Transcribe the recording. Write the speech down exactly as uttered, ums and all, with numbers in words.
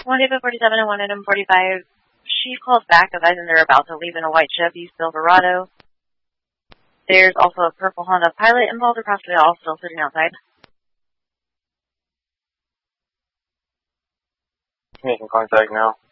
one David forty-seven and one Adam forty-five. She calls back advising they're about to leave in a white Chevy Silverado. There's also a purple Honda Pilot involved, or possibly all still sitting outside. Making contact now.